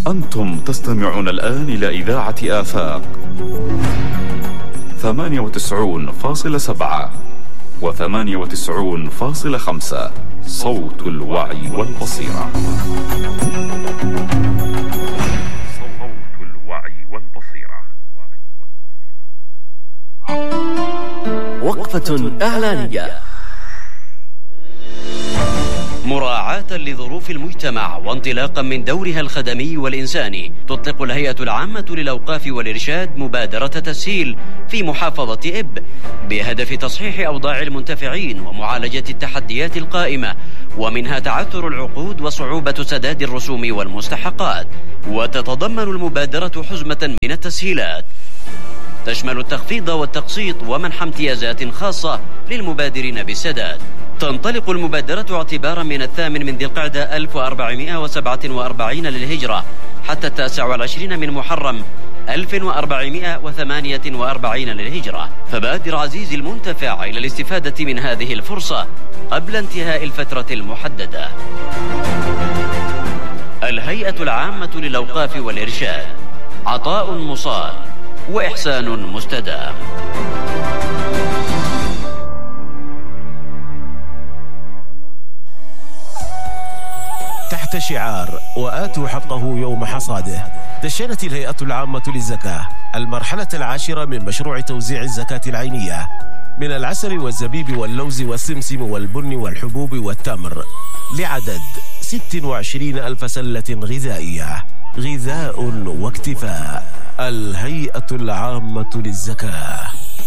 أنتم تستمعون الآن إلى إذاعة آفاق 98.7 و98.5 صوت الوعي والبصيرة. صوت الوعي والبصيرة. وقفة إعلانية. مراعاة لظروف المجتمع وانطلاقا من دورها الخدمي والإنساني، تطلق الهيئة العامة للأوقاف والإرشاد مبادرة تسهيل في محافظة إب بهدف تصحيح أوضاع المنتفعين ومعالجة التحديات القائمة، ومنها تعثر العقود وصعوبة سداد الرسوم والمستحقات. وتتضمن المبادرة حزمة من التسهيلات تشمل التخفيض والتقسيط ومنح امتيازات خاصة للمبادرين بالسداد. تنطلق المبادرة اعتبارا من 8 من ذي القعدة 1447 للهجرة حتى 29 من محرم 1448 للهجرة. فبادر عزيزي المنتفع إلى الاستفادة من هذه الفرصة قبل انتهاء الفترة المحددة. الهيئة العامة للأوقاف والإرشاد، عطاء مصال وإحسان مستدام. تحت شعار وآتوا حقه يوم حصاده، دشنت الهيئة العامة للزكاة المرحلة العاشرة من مشروع توزيع الزكاة العينية من العسل والزبيب واللوز والسمسم والبن والحبوب والتمر لعدد 26,000 سلة غذائية. غذاء واكتفاء. الهيئة العامة للزكاة.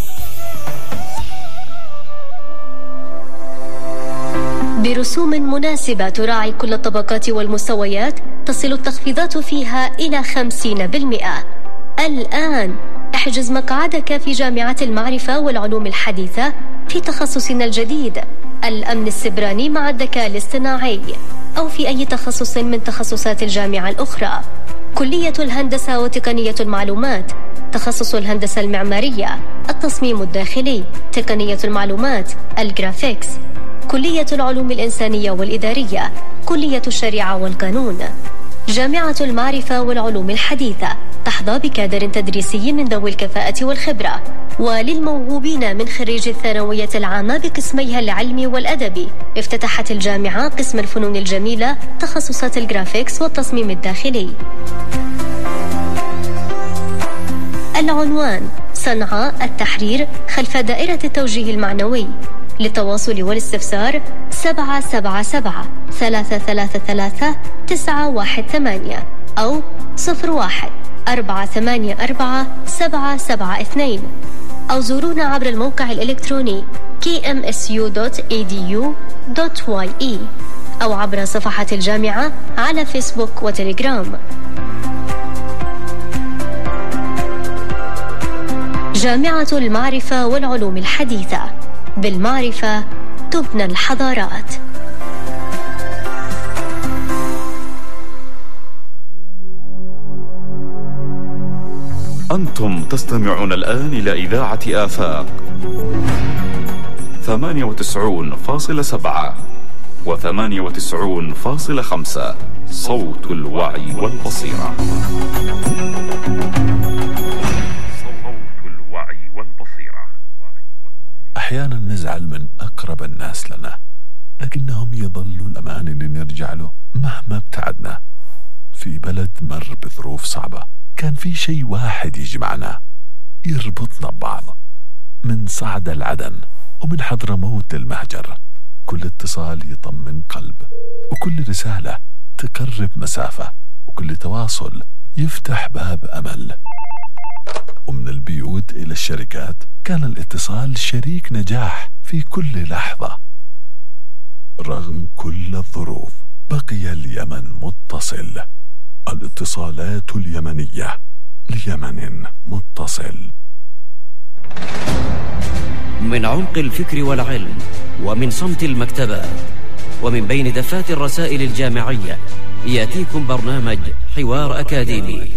برسوم مناسبة تراعي كل الطبقات والمستويات، تصل التخفيضات فيها إلى 50%. الآن احجز مقعدك في جامعة المعرفة والعلوم الحديثة في تخصصنا الجديد الأمن السبراني مع الذكاء الاصطناعي، أو في أي تخصص من تخصصات الجامعة الأخرى. كلية الهندسة وتقنية المعلومات، تخصص الهندسة المعمارية، التصميم الداخلي، تقنية المعلومات، الجرافيكس، كلية العلوم الإنسانية والإدارية، كلية الشريعة والقانون. جامعة المعرفة والعلوم الحديثة تحظى بكادر تدريسي من ذوي الكفاءة والخبرة. وللموهوبين من خريج الثانوية العامة بقسميها العلمي والأدبي، افتتحت الجامعة قسم الفنون الجميلة، تخصصات الجرافيكس والتصميم الداخلي. العنوان: صنعاء التحرير خلف دائرة التوجيه المعنوي. للتواصل والاستفسار 777-333-918 أو 01-484-772 أو زورونا عبر الموقع الإلكتروني kmsu.edu.ye أو عبر صفحة الجامعة على فيسبوك وتليجرام. جامعة المعرفة والعلوم الحديثة، بالمعرفة تبنى الحضارات. أنتم تستمعون الآن إلى إذاعة آفاق 98.7 و98.5 صوت الوعي والبصيرة. أحيانا نزعل من أقرب الناس لنا، لكنهم يظلوا الأمان اللي نرجع له مهما ابتعدنا. في بلد مر بظروف صعبة، كان في شيء واحد يجمعنا يربطنا ببعض. من صعد العدن ومن حضرموت للمهجر، كل اتصال يطمن قلب، وكل رسالة تقرب مسافة، وكل تواصل يفتح باب أمل. ومن البيوت إلى الشركات كان الاتصال شريك نجاح في كل لحظة. رغم كل الظروف بقي اليمن متصل. الاتصالات اليمنية ليمن متصل. من عمق الفكر والعلم، ومن صمت المكتبات، ومن بين دفات الرسائل الجامعية، يأتيكم برنامج حوار أكاديمي،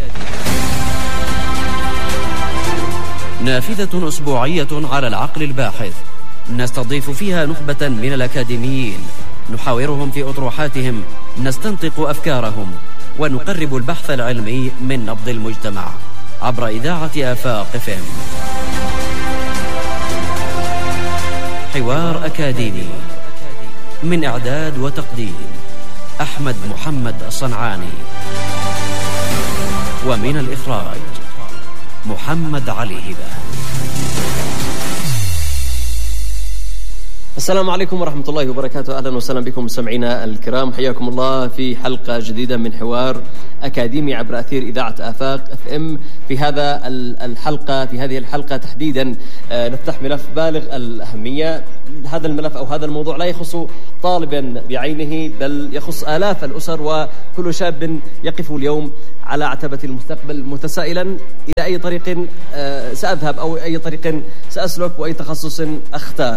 نافذة أسبوعية على العقل الباحث، نستضيف فيها نخبة من الأكاديميين، نحاورهم في أطروحاتهم، نستنطق أفكارهم، ونقرب البحث العلمي من نبض المجتمع عبر إذاعة آفاق FM. حوار أكاديمي من إعداد وتقديم أحمد محمد الصنعاني، ومن الإخراج محمد علي هبة. السلام عليكم ورحمة الله وبركاته. أهلا وسهلا بكم مستمعينا الكرام، حياكم الله في حلقة جديدة من حوار أكاديمي عبر أثير إذاعة آفاق FM. في هذه الحلقة تحديدا نفتح ملف بالغ الأهمية. هذا الملف أو هذا الموضوع لا يخص طالبا بعينه، بل يخص آلاف الأسر وكل شاب يقف اليوم على عتبة المستقبل متسائلا إلى أي طريق سأذهب أو أي طريق سأسلك وأي تخصص أختار.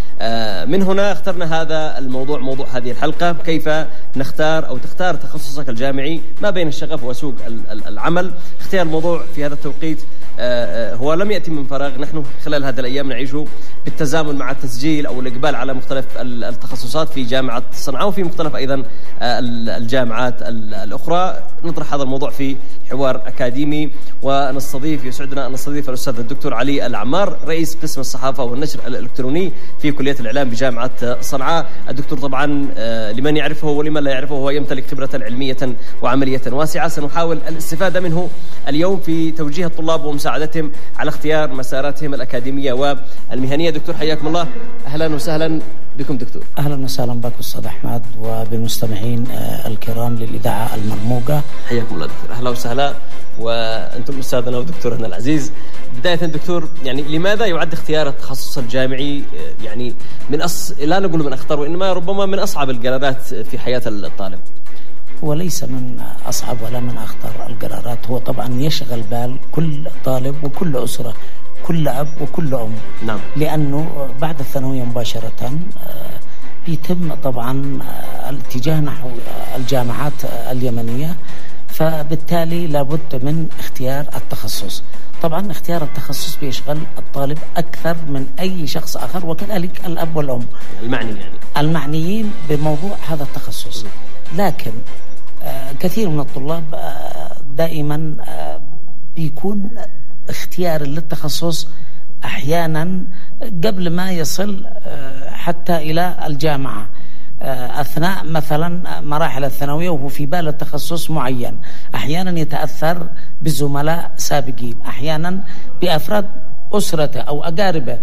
من هنا اخترنا هذا الموضوع، موضوع هذه الحلقة: كيف نختار أو تختار تخصصك الجامعي ما بين الشغف وسوق العمل. اختيار الموضوع في هذا التوقيت هو لم يأتي من فراغ. نحن خلال هذه الأيام نعيش بالتزامن مع التسجيل أو الإقبال على مختلف التخصصات في جامعة صنعاء وفي مختلف أيضا الجامعات الأخرى. نطرح هذا الموضوع في حوار أكاديمي، يسعدنا أن نستضيف الأستاذ الدكتور علي العمار، رئيس قسم الصحافة والنشر الإلكتروني في كلية الإعلام بجامعة صنعاء. الدكتور طبعا لمن يعرفه ولمن لا يعرفه هو يمتلك خبرة علمية وعملية واسعة. سنحاول الاستفادة منه اليوم في توجيه الطلاب ومساعدتهم على اختيار مساراتهم الأكاديمية والمهنية. دكتور حياكم الله، أهلا وسهلا بكم دكتور. أهلا وسهلا بك أستاذ أحمد وبالمستمعين الكرام للإذاعة المرموقة. حياكم الله دكتور، أهلا وسهلا. وأنتم أستاذنا ودكتورنا العزيز. بداية دكتور، يعني لماذا يعد اختيار التخصص الجامعي يعني لا نقول من أخطر، وإنما ربما من أصعب القرارات في حياة الطالب؟ وليس من أصعب ولا من أخطر القرارات، هو طبعا يشغل بال كل طالب وكل أسرة، كل أب وكل أم. نعم. لأنه بعد الثانوية مباشرة بيتم طبعا الاتجاه نحو الجامعات اليمنية، فبالتالي لابد من اختيار التخصص. طبعا اختيار التخصص بيشغل الطالب أكثر من أي شخص آخر، وكذلك الأب والأم المعنيين بموضوع هذا التخصص. لكن كثير من الطلاب دائما بيكون اختيار للتخصص أحيانا قبل ما يصل حتى إلى الجامعة، أثناء مثلا مراحل الثانوية وهو في بال التخصص معين. أحيانا يتأثر بزملاء سابقين، أحيانا بأفراد أسرته أو أقاربه.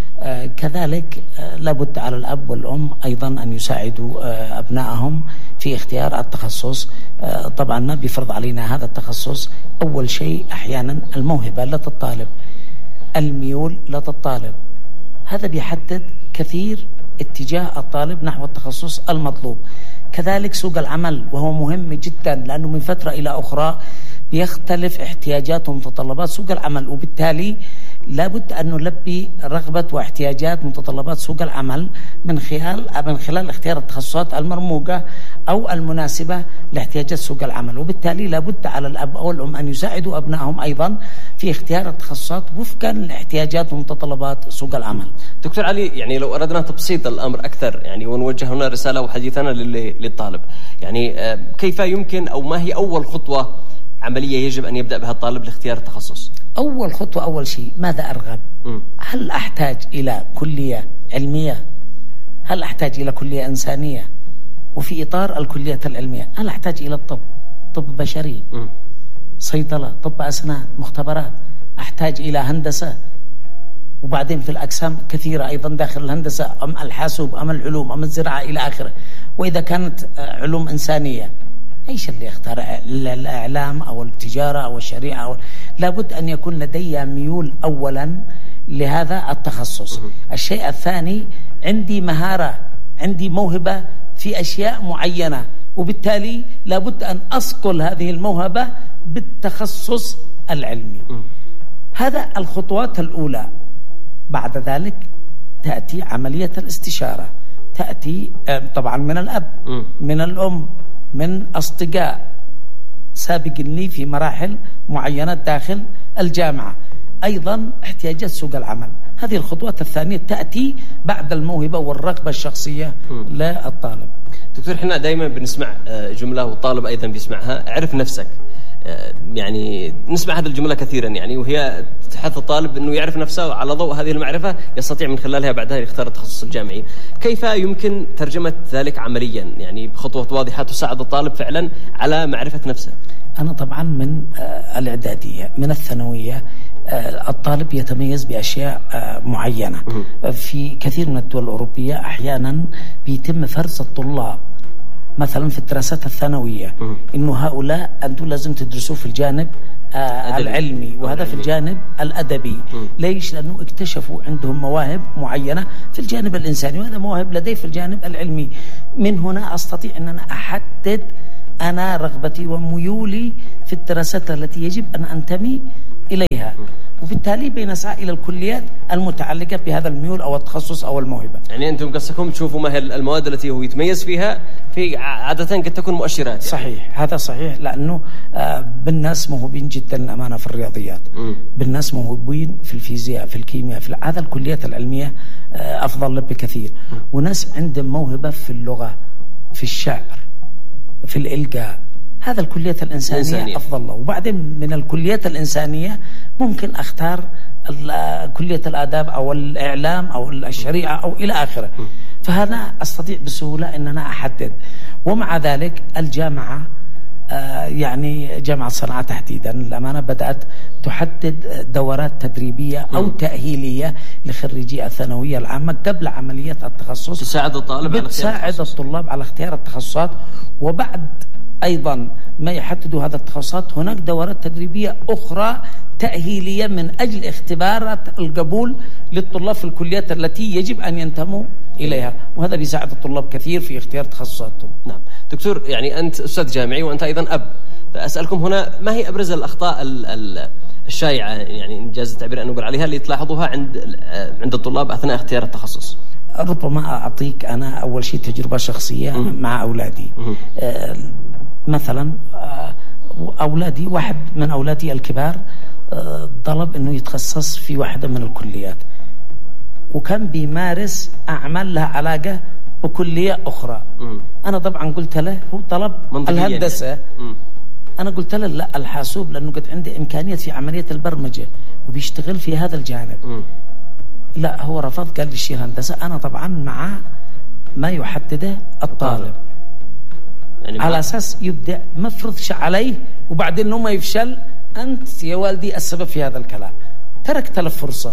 كذلك لابد على الأب والأم أيضا أن يساعدوا أبنائهم في اختيار التخصص. طبعا ما بيفرض علينا هذا التخصص. أول شيء أحيانا الموهبة لدى الطالب، الميول لدى الطالب، هذا بيحدد كثير اتجاه الطالب نحو التخصص المطلوب. كذلك سوق العمل، وهو مهم جدا لأنه من فترة إلى أخرى بيختلف احتياجات ومتطلبات سوق العمل، وبالتالي لابد أن نلبي رغبة واحتياجات متطلبات سوق العمل من خلال اختيار التخصصات المرموقة أو المناسبة لاحتياجات سوق العمل. وبالتالي لابد على الأب أو الأم أن يساعدوا أبنائهم أيضا في اختيار التخصصات وفقا لاحتياجات ومتطلبات سوق العمل. دكتور علي، يعني لو أردنا تبسيط الأمر أكثر يعني ونوجه هنا رسالة وحديثنا للطالب، يعني كيف يمكن أو ما هي أول خطوة عملية يجب أن يبدأ بها الطالب لاختيار التخصص؟ أول خطوة، أول شيء ماذا أرغب؟ هل أحتاج إلى كلية علمية؟ هل أحتاج إلى كلية إنسانية؟ وفي إطار الكلية العلمية هل أحتاج إلى الطب، طب بشري، صيدلة، طب أسنان، مختبرات؟ أحتاج إلى هندسة؟ وبعدين في الأقسام كثيرة أيضا داخل الهندسة، أم الحاسوب أم العلوم أم الزراعة إلى آخره. وإذا كانت علوم إنسانية ايش اللي يختار؟ الاعلام او التجاره او الشريعه لابد ان يكون لدي ميول اولا لهذا التخصص. الشيء الثاني، عندي مهاره، عندي موهبه في اشياء معينه، وبالتالي لابد ان اصقل هذه الموهبه بالتخصص العلمي. هذا الخطوات الاولى. بعد ذلك تاتي عمليه الاستشاره، تاتي طبعا من الاب، من الام، من أصدقاء سابق لي في مراحل معينة داخل الجامعة. أيضا احتياجات سوق العمل، هذه الخطوات الثانية تأتي بعد الموهبة والرغبة الشخصية للطالب. دكتور، احنا دائما بنسمع جملة والطالب أيضا بيسمعها: اعرف نفسك. يعني نسمع هذه الجملة كثيرا، يعني وهي تحث الطالب أنه يعرف نفسه، على ضوء هذه المعرفة يستطيع من خلالها بعدها يختار التخصص الجامعي. كيف يمكن ترجمة ذلك عمليا، يعني بخطوة واضحة تساعد الطالب فعلا على معرفة نفسه؟ أنا طبعا من الإعدادية، من الثانوية، الطالب يتميز بأشياء معينة. في كثير من الدول الأوروبية أحيانا بيتم فرز الطلاب مثلا في الدراسات الثانوية إنه هؤلاء أنتم لازم تدرسوا في الجانب العلمي وهذا في الجانب الأدبي. ليش؟ لأنه اكتشفوا عندهم مواهب معينة في الجانب الإنساني وهذا مواهب لدي في الجانب العلمي. من هنا أستطيع أن أنا أحدد أنا رغبتي وميولي في الدراسات التي يجب أن أنتمي إليها، وبالتالي بنسعى إلى الكليات المتعلقة بهذا الميول أو التخصص أو الموهبة. يعني أنتم قصدكم تشوفوا ما هي المواد التي هو يتميز فيها، في عادة قد تكون مؤشرات يعني. صحيح، هذا صحيح، لأنه بالناس موهوبين جدا الأمانة في الرياضيات، بالناس موهوبين في الفيزياء، في الكيمياء، في هذا الكليات العلمية أفضل بكثير. وناس عندهم موهبة في اللغة، في الشعر، في الإلقاء، هذا الكليات الإنسانية أفضل له. وبعدين من الكليات الإنسانية ممكن أختار كلية الآداب أو الإعلام أو الشريعة أو إلى آخره. فهنا أستطيع بسهولة أن أنا أحدد. ومع ذلك الجامعة يعني جامعة صنعاء تحديدا الأمانة بدأت تحدد دورات تدريبية أو تأهيلية لخريجي الثانوية العامة قبل عملية التخصص، تساعد الطلاب على اختيار التخصصات. وبعد أيضا ما يحددوا هذا التخصصات هناك دورات تدريبية أخرى تأهيلية من أجل اختبارات القبول للطلاب في الكليات التي يجب أن ينتموا إليها، وهذا بيساعد الطلاب كثير في اختيار تخصصاتهم. نعم دكتور، يعني أنت أستاذ جامعي وأنت أيضا أب، فأسألكم هنا ما هي أبرز الأخطاء الشائعة، يعني إنجاز التعبير أن نقول عليها، اللي تلاحظوها عند الطلاب أثناء اختيار التخصص؟ ربما أعطيك أنا أول شيء تجربة شخصية مع أولادي. مثلا أولادي، واحد من أولادي الكبار طلب أنه يتخصص في واحدة من الكليات، وكان بيمارس أعمال لها علاقة بكلية أخرى. أنا طبعا قلت له، هو طلب الهندسة، أنا قلت له لا الحاسوب، لأنه قد عندي إمكانية في عملية البرمجة وبيشتغل في هذا الجانب. لا هو رفض، قال لي شيء هندسة. أنا طبعا مع ما يحدده الطالب، يعني على أساس يبدأ ما فرضش عليه وبعدين لو ما يفشل أنت يا والدي السبب في هذا الكلام. تركت له فرصة،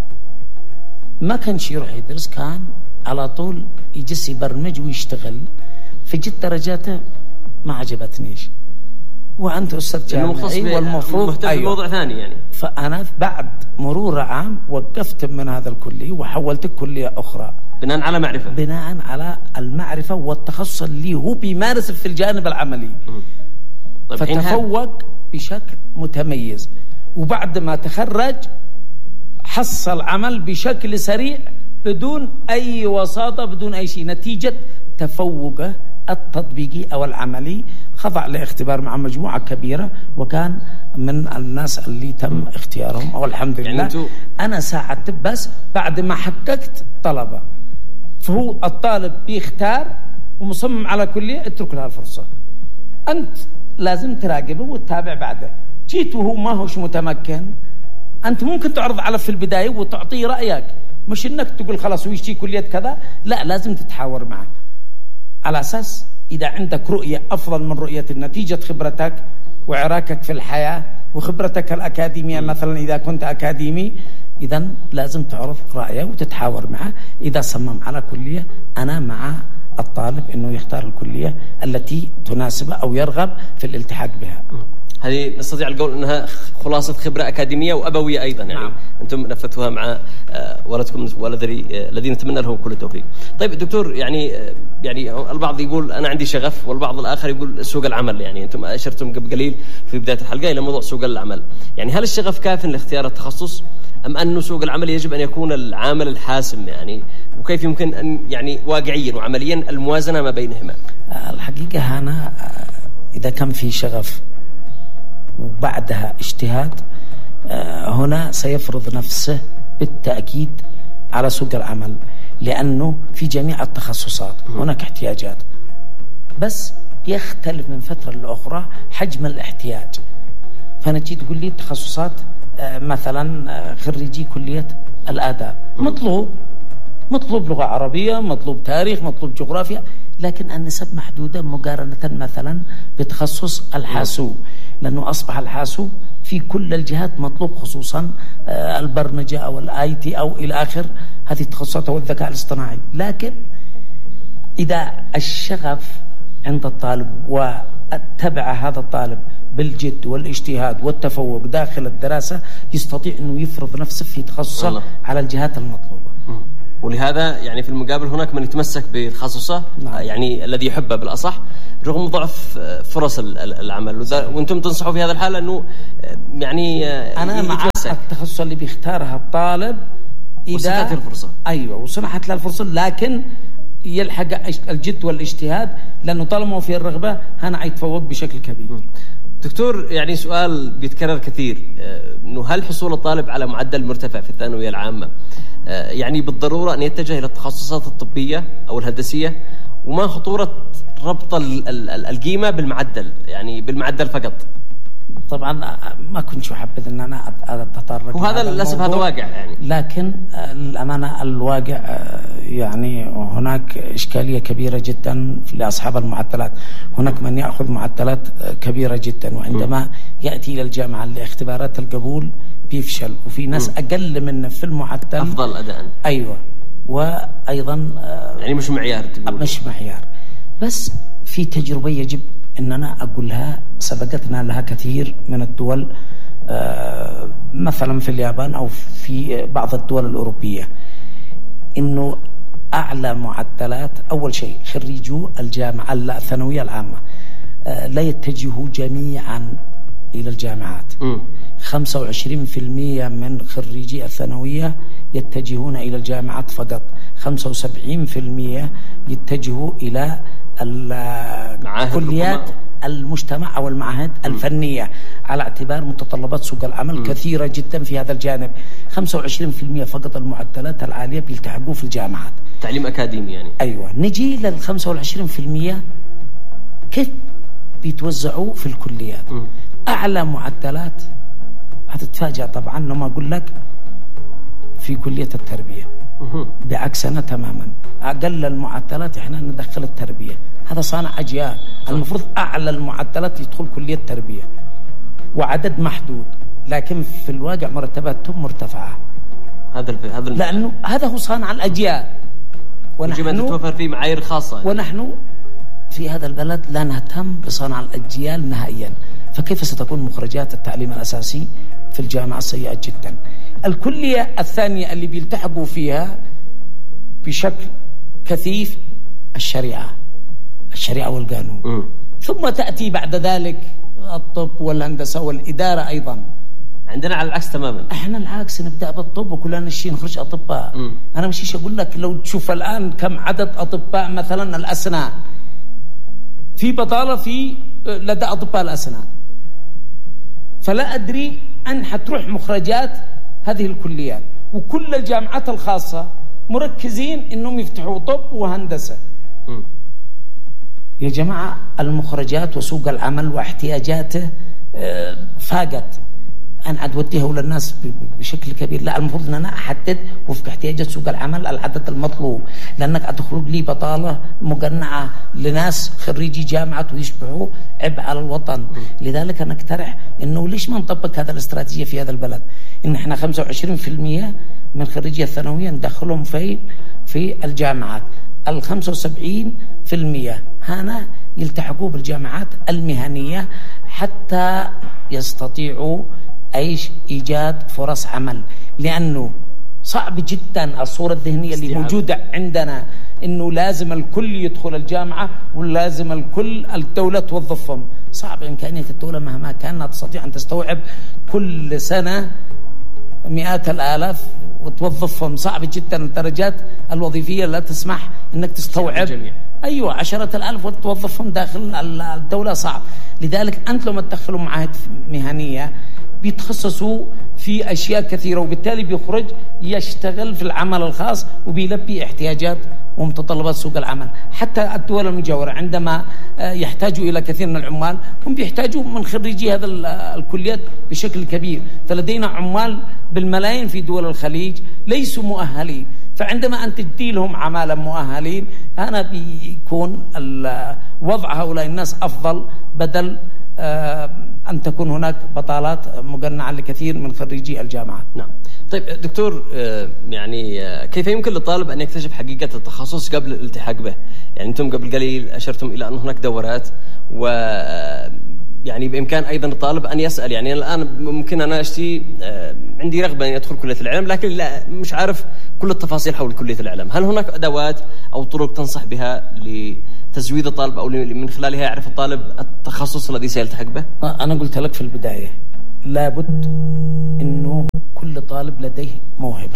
ما كانش يروح يدرس، كان على طول يجلس يبرمج ويشتغل. فجت درجاته ما عجبتنيش، وأنت أستاذ جامعي والمفروض موضوع ثاني يعني. فأنا بعد مرور عام وقفت من هذا الكلية وحولت كلية أخرى بناء على المعرفة والتخصص اللي هو بيمارس في الجانب العملي. طيب فتفوق بشكل متميز، وبعد ما تخرج حصل عمل بشكل سريع بدون أي وساطة، بدون أي شيء، نتيجة تفوقه التطبيقي أو العملي. خضع لاختبار مع مجموعة كبيرة وكان من الناس اللي تم اختيارهم، أو الحمد لله. يعني أنا ساعدت بس بعد ما حققت طلبة. فهو الطالب بيختار ومصمم على كلية، اترك لها الفرصة، أنت لازم تراقبه وتتابع بعده. جيت وهو ما هوش متمكن، أنت ممكن تعرض على في البداية وتعطيه رأيك، مش إنك تقول خلاص ويشتي كلية كذا، لا لازم تتحاور معه على أساس إذا عندك رؤية أفضل من رؤية نتيجة خبرتك وعراكك في الحياة وخبرتك الأكاديمية. مثلا إذا كنت أكاديمي، إذا لازم تعرض رأيه وتتحاور معه. إذا صمم على كلية، أنا مع الطالب أنه يختار الكلية التي تناسبه أو يرغب في الالتحاق بها. هذه نستطيع القول أنها خلاصة خبرة أكاديمية وأبوية أيضا، يعني نعم. أنتم نفذتوها مع ولدكم الذين نتمنى لهم كل التوفيق. طيب دكتور، يعني البعض يقول أنا عندي شغف، والبعض الآخر يقول سوق العمل. يعني أنتم أشرتم قبل قليل في بداية الحلقة إلى موضوع سوق العمل. يعني هل الشغف كاف لاختيار التخصص، أم أنه سوق العمل يجب أن يكون العامل الحاسم؟ يعني وكيف يمكن أن يعني واقعيا وعمليا الموازنة ما بينهما؟ الحقيقة هنا إذا كان في شغف وبعدها اجتهاد، هنا سيفرض نفسه بالتأكيد على سوق العمل، لأنه في جميع التخصصات هناك احتياجات، بس يختلف من فترة لأخرى حجم الاحتياج. فنجي تقول لي تخصصات مثلا خريجي كلية الآداب مطلوب لغة عربية، مطلوب تاريخ، مطلوب جغرافيا، لكن النسب محدودة مقارنة مثلا بتخصص الحاسوب، لأنه أصبح الحاسوب في كل الجهات مطلوب، خصوصا البرمجة أو الآي تي أو إلى آخر هذه التخصصات أو الذكاء الاصطناعي. لكن إذا الشغف عند الطالب واتبع هذا الطالب بالجد والاجتهاد والتفوق داخل الدراسة، يستطيع أنه يفرض نفسه في تخصصه على الجهات المطلوبة. ولهذا يعني في المقابل هناك من يتمسك بتخصصه، يعني الذي يحبه بالأصح، رغم ضعف فرص العمل. وانتم تنصحوا في هذا الحال أنه يعني أنا مع التخصص اللي بيختارها الطالب إذا وصلت الفرصة. أيوة وصلحت له الفرصة، لكن يلحق الجد والاجتهاد، لأنه طالما في الرغبة هنا يتفوق بشكل كبير. دكتور، يعني سؤال بيتكرر كثير، أنه هل حصول الطالب على معدل مرتفع في الثانوية العامة يعني بالضرورة أن يتجه إلى التخصصات الطبية أو الهندسية؟ وما خطورة ربط القيمة بالمعدل، يعني بالمعدل فقط؟ طبعا ما كنت أحبذ أن أنا أتطرق، وهذا للأسف هذا واقع يعني. لكن الأمانة الواقع يعني هناك إشكالية كبيرة جدا لأصحاب المعدلات. هناك من يأخذ معدلات كبيرة جدا، وعندما يأتي إلى الجامعة لاختبارات القبول بيفشل، وفي ناس أقل منه في المعدل أفضل أداء. أيوة، وأيضا يعني مش معيار تقول. مش معيار، بس في تجربة يجب أننا أقولها سبقتنا لها كثير من الدول، مثلا في اليابان أو في بعض الدول الأوروبية، إنه أعلى معدلات أول شيء خريجو الجامعة الثانوية العامة لا يتجهوا جميعا إلى الجامعات. 25% من خريجي الثانوية يتجهون إلى الجامعات فقط، 75% يتجهوا إلى كليات المجتمع أو المعاهد الفنية، على اعتبار متطلبات سوق العمل كثيرة جدا في هذا الجانب. 25% فقط المعدلات العالية بيلتحقوا في الجامعات، تعليم أكاديمي يعني. أيوة، نجي لل 25% كيف بيتوزعوا في الكليات. أعلى معدلات هتتفاجأ طبعا لما أقول لك في كلية التربية، بعكسنا تماما. أقل المعدلات إحنا ندخل التربية، هذا صانع أجيال. المفروض أعلى المعدلات يدخل كلية التربية وعدد محدود، لكن في الواقع مرتباتهم مرتفعة. هذا لأنه هذا هو صانع الأجيال، ونحن تتوفر فيه معايير خاصة. ونحن في هذا البلد لا نهتم بصنع الأجيال نهائيا، فكيف ستكون مخرجات التعليم الأساسي في الجامعة سيئة جدا. الكلية الثانية اللي بيلتحقوا فيها بشكل كثيف الشريعة والقانون، ثم تأتي بعد ذلك الطب والهندسة والإدارة أيضا. عندنا على العكس تماما، احنا العكس، نبدأ بالطب وكلنا نشي نخرج أطباء. أنا مشيش أقول لك لو تشوف الآن كم عدد أطباء مثلا الأسنان، في بطالة في لدى أطباء الأسنان، فلا أدري أن حتروح مخرجات هذه الكليات. وكل الجامعات الخاصة مركزين إنهم يفتحوا طب وهندسة. يا جماعة، المخرجات وسوق العمل واحتياجاته فاقت أن أوديها للناس بشكل كبير. لا، المفروض أن أنا أحدد وفق احتياجات سوق العمل العدد المطلوب، لأنك أتخرج لي بطالة مقنعة لناس خريجي جامعة ويشبعوا عبء على الوطن. لذلك أنا أقترح أنه ليش ما نطبق هذا الاستراتيجية في هذا البلد، إن إحنا 25% من خريجي الثانوية ندخلهم في الجامعات، 75% هنا يلتحقوا بالجامعات المهنية حتى يستطيعوا إيجاد فرص عمل. لأنه صعب جدا الصورة الذهنية اللي موجودة عندنا إنه لازم الكل يدخل الجامعة ولازم الدولة توظفهم. صعب إمكانية الدولة مهما كانت تستطيع أن تستوعب كل سنة مئات الآلاف وتوظفهم. صعب جدا، الدرجات الوظيفية لا تسمح إنك تستوعب 10,000 وتوظفهم داخل الدولة، صعب. لذلك أنت لما تدخلوا معاهد مهنية بيتخصصوا في أشياء كثيرة، وبالتالي بيخرج يشتغل في العمل الخاص وبيلبي احتياجات ومتطلبات سوق العمل. حتى الدول المجاورة عندما يحتاجوا إلى كثير من العمال هم بيحتاجوا من خريجي هذا الكليات بشكل كبير. فلدينا عمال بالملايين في دول الخليج ليسوا مؤهلين، فعندما أن تدي لهم عمالا مؤهلين هنا بيكون وضع هؤلاء الناس أفضل، بدل أن تكون هناك بطالات مقنعة لكثير من خريجي الجامعات. نعم. طيب دكتور، يعني كيف يمكن للطالب أن يكتشف حقيقة التخصص قبل الالتحاق به؟ يعني أنتم قبل قليل أشرتم إلى أن هناك دورات، و يعني بإمكان أيضا الطالب أن يسأل. يعني الآن ممكن أنا عندي رغبة أن أدخل كلية الإعلام، لكن لا مش عارف كل التفاصيل حول كلية الإعلام. هل هناك أدوات أو طرق تنصح بها لتزويد الطالب أو من خلالها يعرف الطالب التخصص الذي سيلتحق به؟ أنا قلت لك في البداية لابد إنه كل طالب لديه موهبة،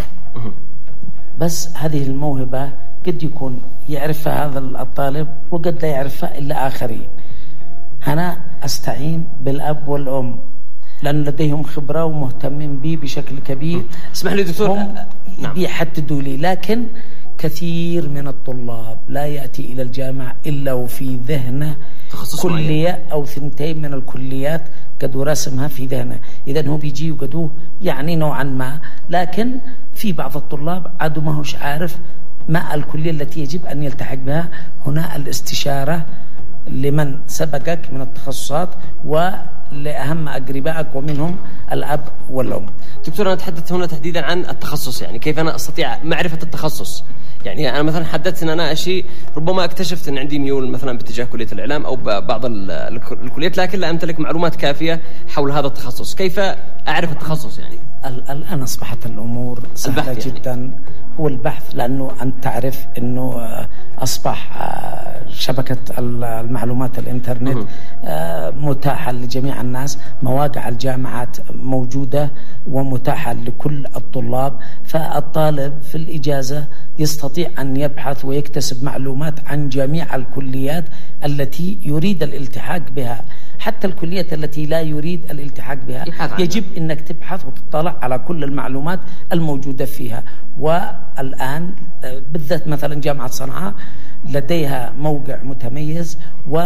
بس هذه الموهبة قد يكون يعرفها هذا الطالب وقد لا يعرفها إلا آخرين. أنا أستعين بالأب والأم لأن لديهم خبرة ومهتمين بي بشكل كبير. اسمح لي دكتور، هم بيحددوا لي، لكن كثير من الطلاب لا يأتي إلى الجامعة إلا وفي ذهنه كلية أو ثنتين من الكليات قد رسمها في ذهنه. إذن هو بيجي وقدوه يعني نوعا ما، لكن في بعض الطلاب عادوا ما هوش عارف ما الكلية التي يجب أن يلتحق بها. هنا الاستشارة لمن سبقك من التخصصات ولأهم أقربائك ومنهم الأب والأم. دكتور، أنا أتحدث هنا تحديدا عن التخصص، يعني كيف أنا أستطيع معرفة التخصص؟ يعني أنا مثلا حددت أن أنا شيء ربما اكتشفت أن عندي ميول مثلا باتجاه كلية الإعلام أو بعض الكليات، لكن لا أمتلك معلومات كافية حول هذا التخصص. كيف أعرف التخصص؟ يعني الآن أصبحت الأمور سهلة جدا. يعني هو البحث، لأنه أنت تعرف أنه أصبح شبكة المعلومات الإنترنت متاحة لجميع الناس. مواقع الجامعات موجودة ومتاحة لكل الطلاب، فالطالب في الإجازة يستطيع أن يبحث ويكتسب معلومات عن جميع الكليات التي يريد الالتحاق بها. حتى الكلية التي لا يريد الالتحاق بها يجب أنك تبحث وتطلع على كل المعلومات الموجودة فيها. والآن بالذات مثلا جامعة صنعاء لديها موقع متميز،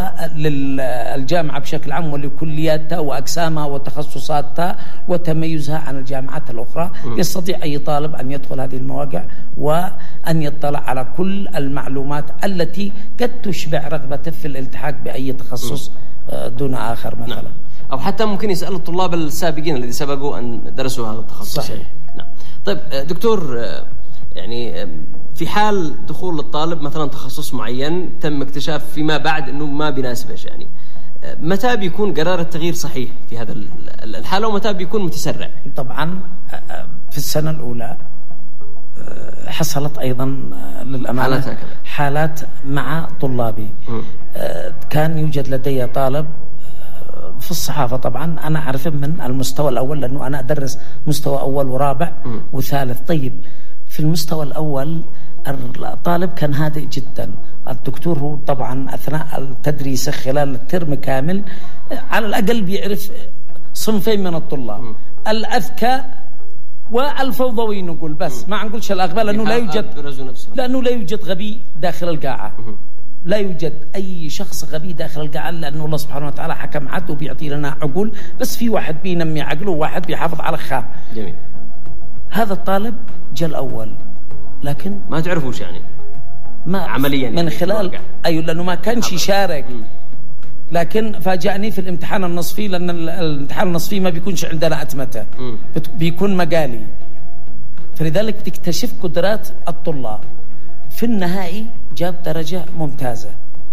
وللجامعة بشكل عام ولكلياتها وأقسامها وتخصصاتها وتميزها عن الجامعات الأخرى. يستطيع أي طالب أن يدخل هذه المواقع وأن يطلع على كل المعلومات التي قد تشبع رغبته في الالتحاق بأي تخصص دون آخر مثلا. نعم. أو حتى ممكن يسأل الطلاب السابقين الذين سبقوا أن درسوا هذا التخصص. صحيح. نعم. طيب دكتور، يعني في حال دخول الطالب مثلا تخصص معين تم اكتشاف فيما بعد أنه ما بيناسبش، يعني متى بيكون قرار التغيير صحيح في هذا الحالة ومتى بيكون متسرع؟ طبعا في السنة الأولى حصلت أيضا للأمانة حالات مع طلابي. كان يوجد لدي طالب في الصحافة، طبعا أنا أعرف من المستوى الأول لأنه أنا أدرس مستوى أول ورابع وثالث. طيب في المستوى الأول الطالب كان هادئ جدا. الدكتور هو طبعا أثناء التدريس خلال الترم كامل على الأقل بيعرف صنفين من الطلاب، الأذكى والفوضوي نقول، بس ما نقولش الأغبى لأنه لا يوجد غبي داخل القاعة. لا يوجد أي شخص غبي داخل القاعة، لأنه الله سبحانه وتعالى حكم عدل وبيعطي لنا عقول، بس في واحد بينمي عقله وواحد بيحافظ على خام. جميل. هذا الطالب جاء الأول، لكن ما تعرفوش يعني ما عمليا من خلال أيوة، لأنه ما كانش يشارك. لكن فاجأني في الامتحان النصفي، لأن الامتحان النصفي ما بيكونش عندنا أتمتة، بيكون مقالي، فلذلك تكتشف قدرات الطلاب. في النهائي جاب درجة ممتازة،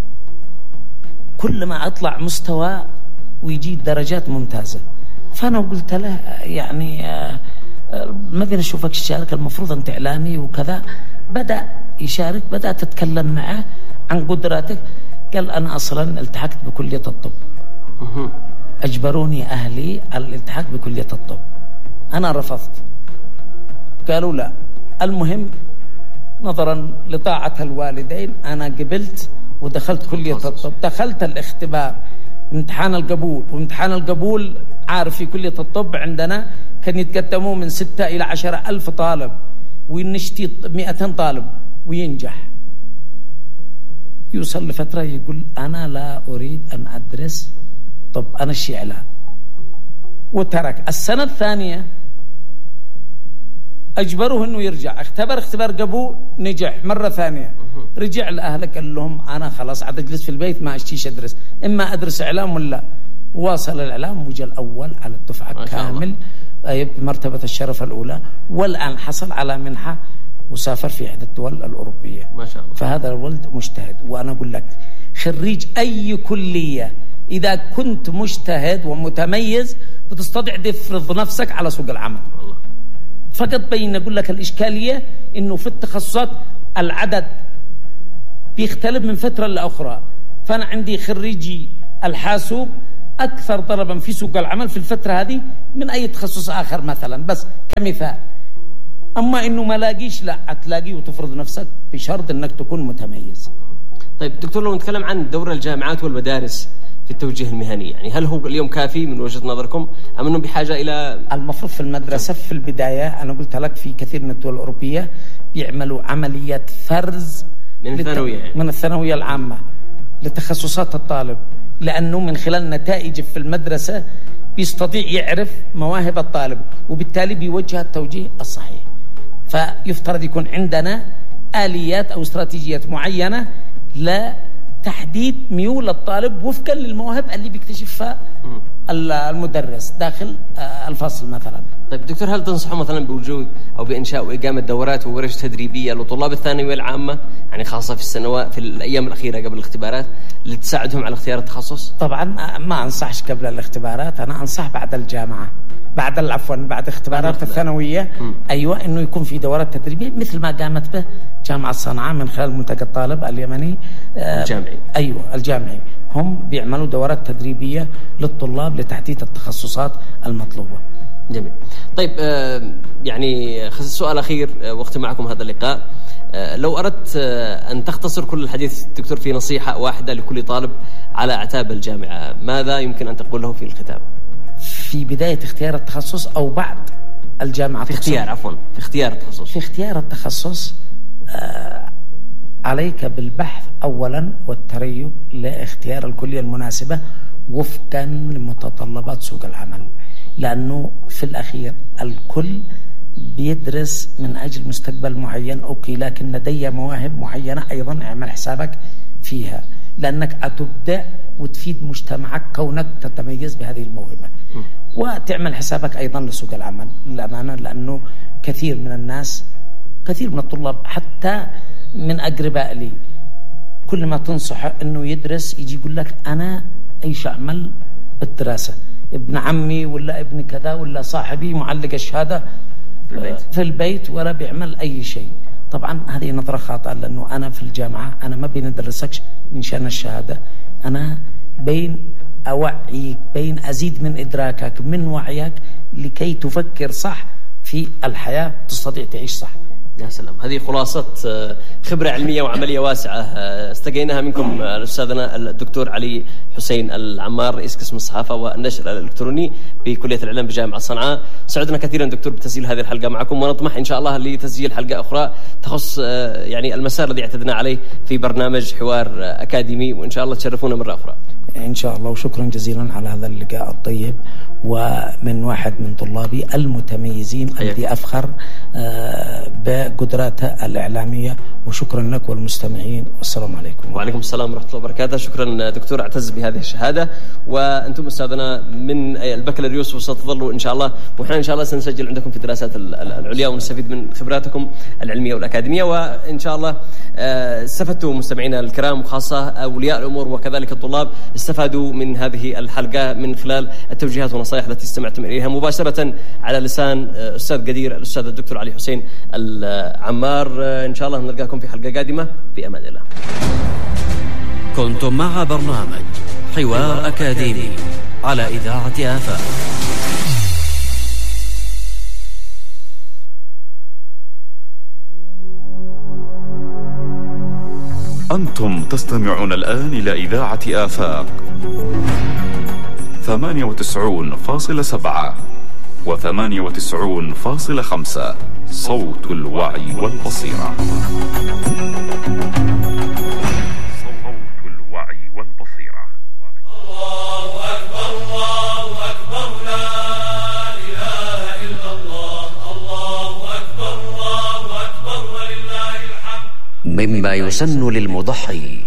كل ما أطلع مستوى ويجيب درجات ممتازة. فأنا قلت له يعني ما بين أشوفك تشارك، المفروض أنت إعلامي وكذا. بدأ يشارك، بدأت أتكلم معه عن قدراتك. قال أنا أصلا التحقت بكلية الطب، أجبروني أهلي الالتحاق بكلية الطب، أنا رفضت. قالوا لا، المهم نظرا لطاعة الوالدين أنا قبلت ودخلت كلية الطب. دخلت الاختبار امتحان القبول. وامتحان القبول عارف في كلية الطب عندنا كان يتقدموا من 6 إلى 10,000 طالب، ونشتي 200 طالب وينجح. يوصل لفترة يقول أنا لا أريد أن أدرس طب، أنا الشيعة، وترك. السنة الثانية أجبروه أنه يرجع، اختبار قبول، نجح مرة ثانية، رجع لأهله قال لهم أنا خلاص عاد أجلس في البيت ما أشتيش أدرس، إما أدرس إعلام ولا. واصل الإعلام وجاء الأول على الدفعة كامل بمرتبة الشرف الأولى، والآن حصل على منحة وسافر في إحدى الدول الأوروبية ما شاء الله. فهذا الولد مجتهد. وأنا أقول لك خريج أي كلية إذا كنت مجتهد ومتميز بتستطيع تفرض نفسك على سوق العمل. فقط بين أقول لك الإشكالية إنه في التخصصات العدد بيختلف من فترة لأخرى. فأنا عندي خريجي الحاسوب أكثر طلبا في سوق العمل في الفترة هذه من أي تخصص آخر مثلا، بس كمثال. أما إنه ما لاقيش، لا هتلاقيه وتفرض نفسك بشرط إنك تكون متميز. طيب دكتور، لو نتكلم عن دور الجامعات والمدارس في التوجيه المهني، يعني هل هو اليوم كافي من وجهة نظركم أم أنه بحاجة إلى؟ المفروض في المدرسة في البداية أنا قلت لك في كثير من الدول الأوروبية بيعملوا عملية فرز من الثانوية العامة لتخصصات الطالب، لأنه من خلال نتائج في المدرسة بيستطيع يعرف مواهب الطالب، وبالتالي بيوجه التوجيه الصحيح. فيفترض يكون عندنا آليات أو استراتيجيات معينة لتحديد ميول الطالب وفقا للمواهب اللي بيكتشفها المدرس داخل الفصل مثلا. طيب دكتور، هل تنصحوا مثلا بوجود أو بإنشاء وإقامة دورات وورش تدريبية لطلاب الثانوية العامة، يعني خاصة في السنوات في الأيام الأخيرة قبل الاختبارات، لتساعدهم على اختيار التخصص؟ طبعا ما أنصحش قبل الاختبارات، أنا أنصح بعد الجامعة، بعد اختبارات الثانوية. أيوة، إنه يكون في دورات تدريبية مثل ما قامت به جامعة صنعاء من خلال ملتقى الطالب اليمني الجامعي. أيوة الجامعي، هم بيعملوا دورات تدريبية للطلاب لتحديد التخصصات المطلوبة. جميل. طيب يعني سؤال أخير وقت معكم هذا اللقاء، لو أردت أن تختصر كل الحديث دكتور في نصيحة واحدة لكل طالب على أعتاب الجامعة، ماذا يمكن أن تقول له في الختام؟ في بداية اختيار التخصص أو بعد الجامعة؟ في اختيار التخصص. في اختيار التخصص عليك بالبحث أولا والتريث لاختيار الكلية المناسبة وفقا لمتطلبات سوق العمل، لأنه في الأخير الكل بيدرس من أجل مستقبل معين، أوكي، لكن لدي مواهب معينة أيضا اعمل حسابك فيها، لأنك أتبدع وتفيد مجتمعك كونك تتميز بهذه الموهبة، وتعمل حسابك أيضا لسوق العمل للأمانة. لأنه كثير من الناس، كثير من الطلاب حتى من أقرباء لي، كل ما تنصحه أنه يدرس يجي يقول لك أنا أيش أعمل بالدراسة، ابن عمي ولا ابن كذا ولا صاحبي معلق الشهادة في البيت ولا بيعمل أي شيء. طبعا هذه نظرة خاطئة، لأنه أنا في الجامعة أنا ما بندرسكش من شأن الشهادة، أنا بين أوعيك، بين أزيد من إدراكك من وعيك لكي تفكر صح في الحياة، تستطيع تعيش صح. يا سلام، هذه خلاصة خبرة علمية وعملية واسعة استقيناها منكم أستاذنا الدكتور علي حسين العمار، رئيس قسم الصحافة والنشر الإلكتروني بكلية الإعلام بجامعة صنعاء. سعدنا كثيرا دكتور بتسجيل هذه الحلقة معكم، ونطمح إن شاء الله لتسجيل حلقة أخرى تخص يعني المسار الذي اعتدنا عليه في برنامج حوار أكاديمي، وإن شاء الله تشرفونا مرة أخرى إن شاء الله. وشكرا جزيلا على هذا اللقاء الطيب، ومن واحد من طلابي المتميزين الذي أفخر بقدراته الإعلامية. وشكرا لك والمستمعين، والسلام عليكم. وعليكم السلام ورحمة الله وبركاته. شكرا دكتور، اعتز بهذه الشهادة، وأنتم أستاذنا من البكالوريوس وستظلوا إن شاء الله، ونحن إن شاء الله سنسجل عندكم في الدراسات العليا ونستفيد من خبراتكم العلمية والأكاديمية. وإن شاء الله استفدتوا مستمعينا الكرام، وخاصة أولياء الأمور وكذلك الطلاب استفادوا من هذه الحلقة من خلال التوجيهات والنصائح التي استمعتم إليها مباشرة على لسان أستاذ قدير الأستاذ الدكتور علي حسين العمار. إن شاء الله نلقاكم في حلقة قادمة، في أمان الله. كنتم مع برنامج حوار أكاديمي على إذاعة آفاق. أنتم تستمعون الآن إلى إذاعة آفاق. 98.7 و98.5 صوت الوعي والبصيرة. صوت الوعي والبصيرة. الله أكبر الله أكبر لا إله إلا الله الله أكبر ولله الحمد. مما يسن للمضحي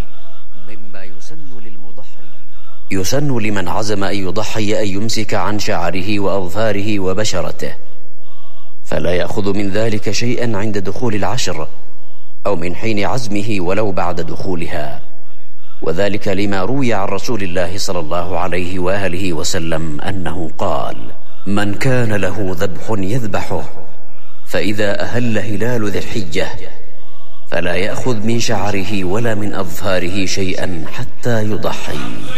يسن لمن عزم أن يضحي أن يمسك عن شعره وأظفاره وبشرته، فلا يأخذ من ذلك شيئا عند دخول العشر أو من حين عزمه ولو بعد دخولها، وذلك لما روي عن رسول الله صلى الله عليه وآله وسلم أنه قال: من كان له ذبح يذبحه فإذا أهل هلال ذي الحجة فلا يأخذ من شعره ولا من أظفاره شيئا حتى يضحي.